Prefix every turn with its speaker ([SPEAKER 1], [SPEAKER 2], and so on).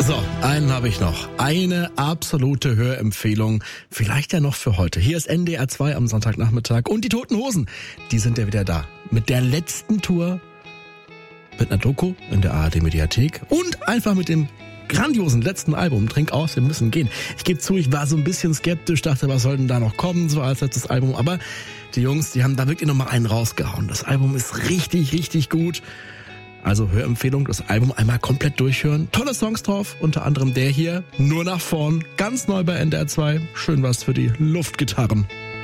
[SPEAKER 1] So, einen habe ich noch. Eine absolute Hörempfehlung. Vielleicht ja noch für heute. Hier ist NDR 2 am Sonntagnachmittag. Und die Toten Hosen, die sind ja wieder da. Mit der letzten Tour, mit einer Doku in der ARD-Mediathek und einfach mit dem grandiosen letzten Album, Trink aus, wir müssen gehen. Ich gebe zu, ich war so ein bisschen skeptisch, dachte, was soll denn da noch kommen, so als letztes Album. Aber die Jungs, die haben da wirklich nochmal einen rausgehauen. Das Album ist richtig, richtig gut. Also Hörempfehlung, das Album einmal komplett durchhören. Tolle Songs drauf, unter anderem der hier, Nur nach vorn, ganz neu bei NDR 2. Schön was für die Luftgitarren.